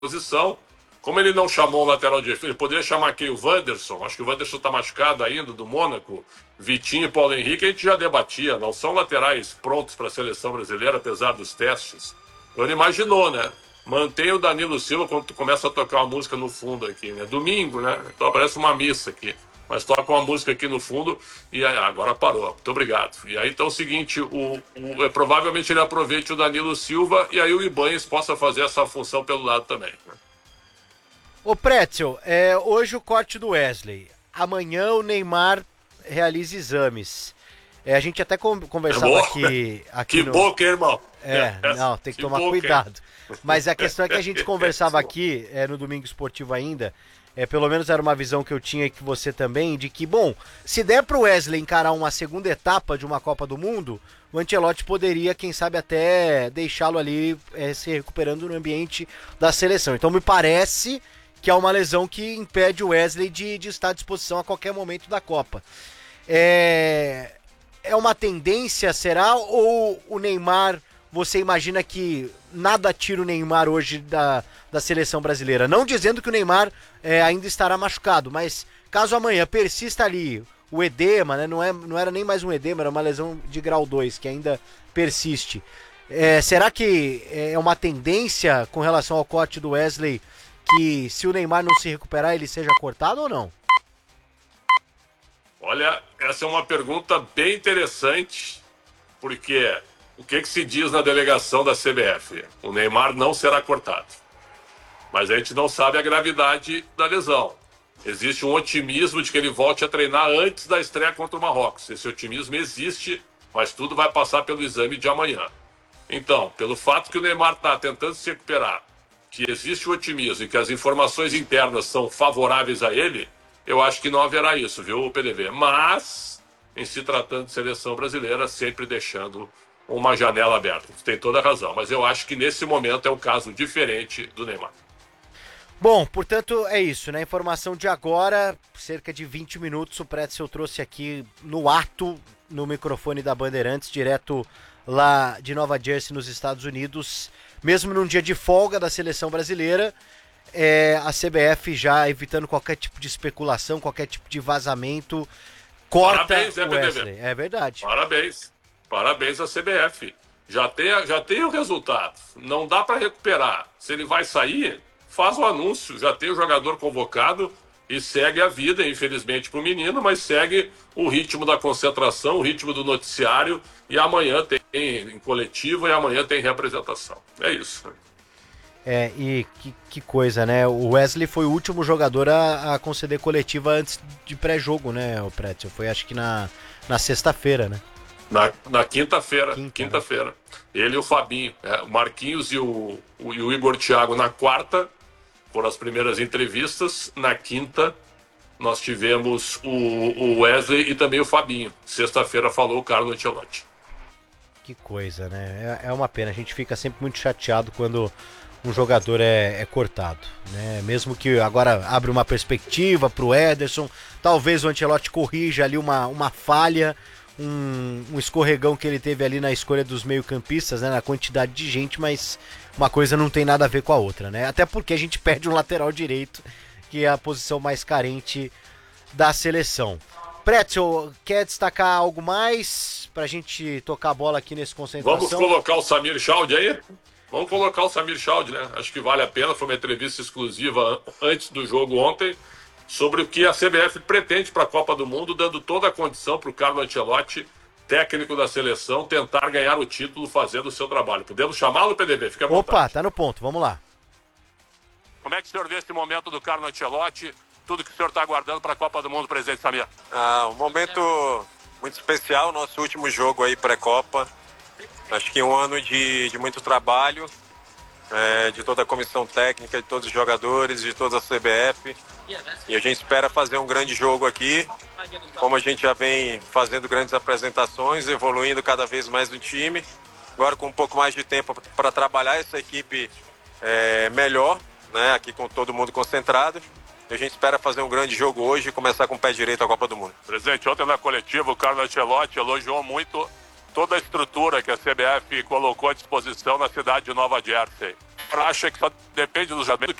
posição. Como ele não chamou o lateral direito, ele poderia chamar aqui o Wanderson. Acho que o Wanderson está machucado ainda, do Mônaco. Vitinho e Paulo Henrique, a gente já debatia. Não são laterais prontos para a seleção brasileira, apesar dos testes. Então ele imaginou, né? Mantém o Danilo Silva quando tu começa a tocar uma música no fundo aqui, né? Domingo, né? Então parece uma missa aqui. Mas toca uma música aqui no fundo e aí, agora parou. Muito obrigado. E aí então é o seguinte, provavelmente ele aproveite o Danilo Silva e aí o Ibanez possa fazer essa função pelo lado também, né? Ô Pretzel, hoje o corte do Wesley. Amanhã o Neymar realiza exames. A gente até conversava aqui que no... boca, hein, irmão? Não, tem que tomar cuidado. Mas a questão é que a gente conversava aqui no Domingo Esportivo ainda, pelo menos era uma visão que eu tinha e que você também, de que, bom, se der pro Wesley encarar uma segunda etapa de uma Copa do Mundo, o Ancelotti poderia, quem sabe, até deixá-lo ali se recuperando no ambiente da seleção. Então me parece que é uma lesão que impede o Wesley de estar à disposição a qualquer momento da Copa. É uma tendência, será? Ou o Neymar, você imagina que nada tira o Neymar hoje da seleção brasileira? Não dizendo que o Neymar ainda estará machucado, mas caso amanhã persista ali o edema, né? Não era nem mais um edema, era uma lesão de grau 2 que ainda persiste. Será que é uma tendência com relação ao corte do Wesley que se o Neymar não se recuperar ele seja cortado ou não? Olha, essa é uma pergunta bem interessante, porque o que se diz na delegação da CBF? O Neymar não será cortado. Mas a gente não sabe a gravidade da lesão. Existe um otimismo de que ele volte a treinar antes da estreia contra o Marrocos. Esse otimismo existe, mas tudo vai passar pelo exame de amanhã. Então, pelo fato que o Neymar está tentando se recuperar, que existe o otimismo e que as informações internas são favoráveis a ele, eu acho que não haverá isso, viu, PDV? Mas, em se tratando de seleção brasileira, sempre deixando uma janela aberta. Você tem toda a razão, mas eu acho que nesse momento é um caso diferente do Neymar. Bom, portanto, é isso, né? Informação de agora, cerca de 20 minutos, o Pretzel trouxe aqui no ato, no microfone da Bandeirantes, direto lá de Nova Jersey, nos Estados Unidos, mesmo num dia de folga da seleção brasileira, a CBF já evitando qualquer tipo de especulação, qualquer tipo de vazamento, corta Parabéns, o Wesley. É verdade. Parabéns à CBF. Já tem o resultado. Não dá para recuperar. Se ele vai sair, faz o anúncio. Já tem o jogador convocado e segue a vida, infelizmente para o menino, mas segue o ritmo da concentração, o ritmo do noticiário, e amanhã tem em coletivo e amanhã tem representação. É isso. E que coisa, né? O Wesley foi o último jogador a conceder coletiva antes de pré-jogo, né, o Pretzel? Foi acho que na sexta-feira, né? Na quinta-feira. Quinta-feira. Ele e o Fabinho. O Marquinhos e o Igor Thiago na quarta foram as primeiras entrevistas. Na quinta, nós tivemos o Wesley e também o Fabinho. Sexta-feira falou o Carlo Ancelotti. Que coisa, né? É uma pena. A gente fica sempre muito chateado quando um jogador é cortado, né? Mesmo que agora abre uma perspectiva pro Ederson, talvez o Ancelotti corrija ali uma falha, um escorregão que ele teve ali na escolha dos meio-campistas, né? Na quantidade de gente, mas uma coisa não tem nada a ver com a outra, né? Até porque a gente perde um lateral direito, que é a posição mais carente da seleção. Pretzel, quer destacar algo mais pra gente tocar a bola aqui nesse concentração? Vamos colocar o Samir Chaud aí? Vamos colocar o Samir Chaud, né? Acho que vale a pena. Foi uma entrevista exclusiva antes do jogo ontem sobre o que a CBF pretende para a Copa do Mundo, dando toda a condição para o Carlo Ancelotti, técnico da seleção, tentar ganhar o título fazendo o seu trabalho. Podemos chamá-lo, PDV? Fica à vontade. Opa, tá no ponto. Vamos lá. Como é que o senhor vê esse momento do Carlo Ancelotti? Tudo que o senhor está aguardando para a Copa do Mundo, presidente Samir? Um momento muito especial, nosso último jogo aí pré-Copa. Acho que um ano de muito trabalho, de toda a comissão técnica, de todos os jogadores, de toda a CBF. E a gente espera fazer um grande jogo aqui, como a gente já vem fazendo grandes apresentações, evoluindo cada vez mais no time. Agora com um pouco mais de tempo para trabalhar essa equipe melhor, né, aqui com todo mundo concentrado. E a gente espera fazer um grande jogo hoje e começar com o pé direito a Copa do Mundo. Presidente, ontem na coletiva o Carlo Ancelotti elogiou muito toda a estrutura que a CBF colocou à disposição na cidade de Nova Jersey. acha que só depende do jogador